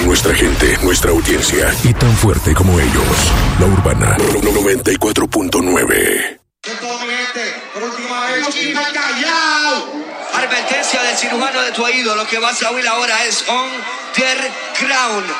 nuestra gente, nuestra audiencia. Y tan fuerte como ellos. La Urbana 94.9. Por última vez, callado. Advertencia del cirujano de tu oído. Lo que vas a oír ahora es On The Ground.